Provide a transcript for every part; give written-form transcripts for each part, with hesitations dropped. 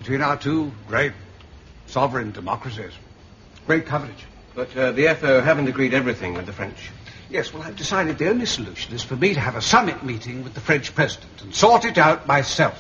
between our two great sovereign democracies. Great coverage. But the FO haven't agreed everything with the French. Yes, well, I've decided the only solution is for me to have a summit meeting with the French president and sort it out myself.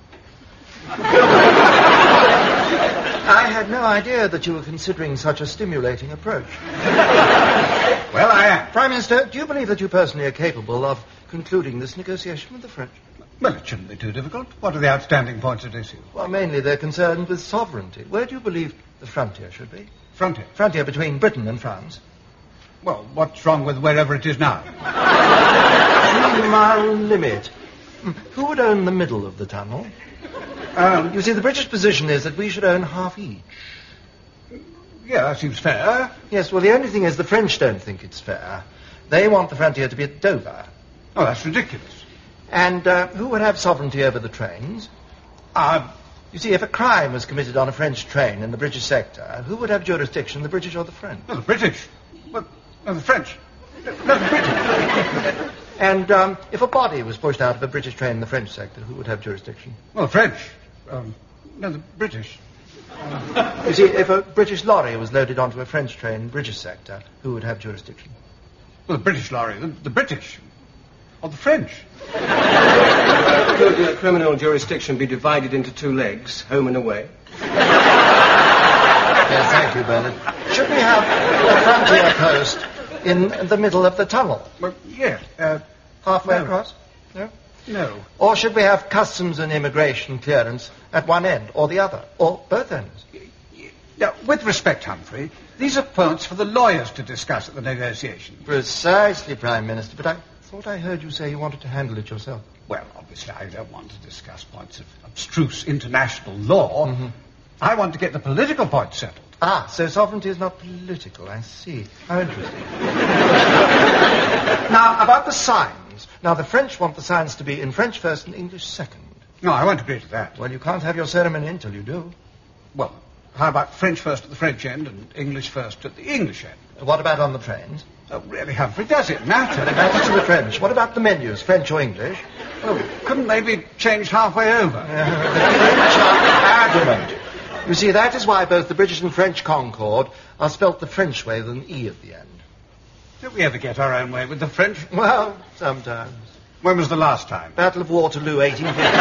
I had no idea that you were considering such a stimulating approach. Well, I am. Prime Minister, do you believe that you personally are capable of concluding this negotiation with the French? Well, it shouldn't be too difficult. What are the outstanding points at issue? Well, mainly they're concerned with sovereignty. Where do you believe the frontier should be? Frontier? Frontier between Britain and France. Well, what's wrong with wherever it is now? 3-mile limit. Who would own the middle of the tunnel? You see, the British position is that we should own half each. Yeah, that seems fair. Yes, well, the only thing is the French don't think it's fair. They want the frontier to be at Dover. Oh, that's ridiculous. And who would have sovereignty over the trains? You see, if a crime was committed on a French train in the British sector, who would have jurisdiction, the British or the French? Well, the British. Well, no, the French. No, the British. And if a body was pushed out of a British train in the French sector, who would have jurisdiction? Well, the French. No, the British. You see, if a British lorry was loaded onto a French train in the British sector, who would have jurisdiction? Well, the British lorry. The British. Or the French. Could criminal jurisdiction be divided into two legs, home and away? Yes, thank you, Bernard. Should we have a frontier post in the middle of the tunnel? Well, yes. Halfway no. across? No? No. Or should we have customs and immigration clearance at one end or the other, or both ends? Now, with respect, Humphrey, these are points for the lawyers to discuss at the negotiations. Precisely, Prime Minister, but I thought I heard you say you wanted to handle it yourself. Well, obviously, I don't want to discuss points of abstruse international law. Mm-hmm. I want to get the political points settled. Ah, so sovereignty is not political. I see. How interesting. Now, about the signs. Now, the French want the signs to be in French first and English second. No, I won't agree to that. Well, you can't have your ceremony until you do. Well, how about French first at the French end and English first at the English end? What about on the trains? Oh, really, Humphrey, does it matter? It matters to the French. What about the menus, French or English? Oh, couldn't they be changed halfway over? The French are adamant. You see, that is why both the British and French Concord are spelt the French way with an E at the end. Don't we ever get our own way with the French? Well, sometimes. When was the last time? Battle of Waterloo, 1850.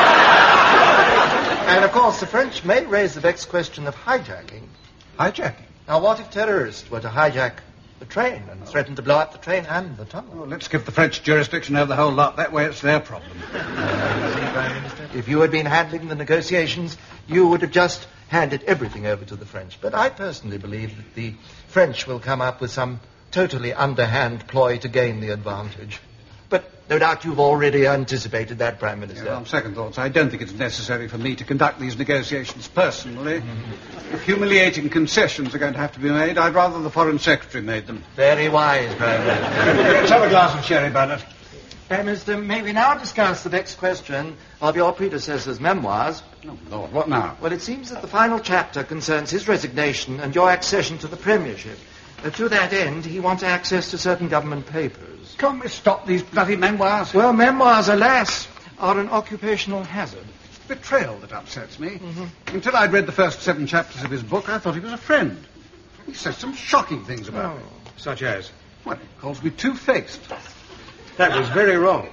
And, of course, the French may raise the vexed question of hijacking. Hijacking? Now, what if terrorists were to hijack the train and threaten to blow up the train and the tunnel? Well, let's give the French jurisdiction over the whole lot. That way it's their problem. Prime Minister, if you had been handling the negotiations, you would have just handed everything over to the French. But I personally believe that the French will come up with some totally underhand ploy to gain the advantage. But no doubt you've already anticipated that, Prime Minister. Yeah, on second thoughts, I don't think it's necessary for me to conduct these negotiations personally. If humiliating concessions are going to have to be made, I'd rather the Foreign Secretary made them. Very wise, Prime Minister. Let's have a glass of sherry, Bernard. Prime Minister, may we now discuss the next question of your predecessor's memoirs? Oh, Lord, what now? Well, it seems that the final chapter concerns his resignation and your accession to the premiership. To that end, he wants access to certain government papers. Can't we stop these bloody memoirs? Well, memoirs, alas, are an occupational hazard. It's betrayal that upsets me. Mm-hmm. Until I'd read the first 7 chapters of his book, I thought he was a friend. He says some shocking things about me. Such as? Well, he calls me two-faced. That was very wrong.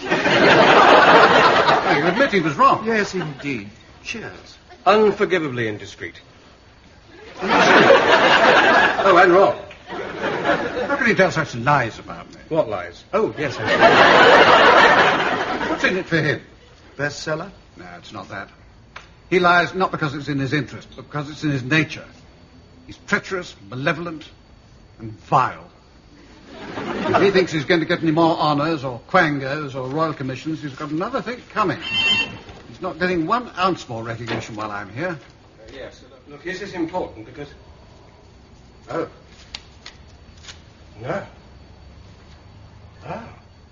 Oh, you admit he was wrong? Yes, indeed. Cheers. Unforgivably indiscreet. Oh, and wrong. How can he tell such lies about me? What lies? Oh, yes. What's in it for him? Bestseller? No, it's not that. He lies not because it's in his interest, but because it's in his nature. He's treacherous, malevolent, and vile. If he thinks he's going to get any more honours or quangos or royal commissions, he's got another thing coming. He's not getting 1 ounce more recognition while I'm here. Yes. Look, this is important because... Oh. No. Oh.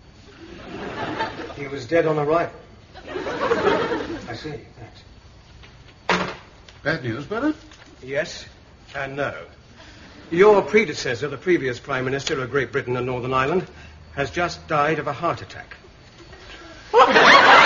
He was dead on arrival. I see. Thanks. Bad news, Bernard? Yes and no. Your predecessor, the previous Prime Minister of Great Britain and Northern Ireland, has just died of a heart attack.